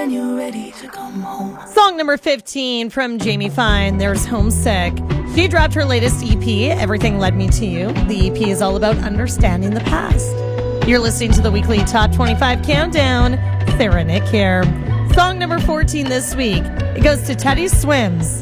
when you're ready to come home. Song number 15 from Jamie Fine, There's Homesick. She dropped her latest EP, Everything Led Me to You. The EP is all about understanding the past. You're listening to the weekly Top 25 Countdown. Sarah Nick here. Song number 14 this week. It goes to Teddy Swims.